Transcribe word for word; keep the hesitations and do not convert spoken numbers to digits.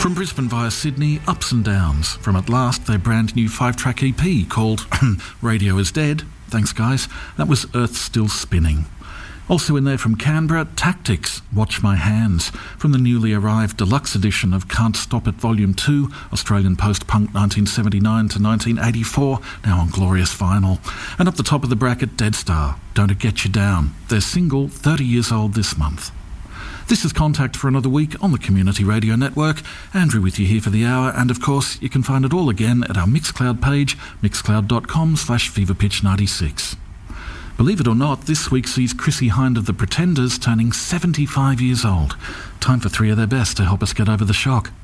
From Brisbane via Sydney, ups and downs. From At Last, their brand new five-track E P called Radio Is Dead. Thanks, guys. That was Earth Still Spinning. Also in there from Canberra, Tactics, Watch My Hands, from the newly arrived deluxe edition of Can't Stop It Volume two, Australian post-punk nineteen seventy-nine to nineteen eighty-four, now on glorious vinyl. And up the top of the bracket, Dead Star, Don't It Get You Down, their single, thirty years old this month. This is Contact for another week on the Community Radio Network. Andrew with you here for the hour, and of course you can find it all again at our Mixcloud page, mixcloud.com slash feverpitch96. Believe it or not, this week sees Chrissie Hynde of the Pretenders turning seventy-five years old. Time for three of their best to help us get over the shock.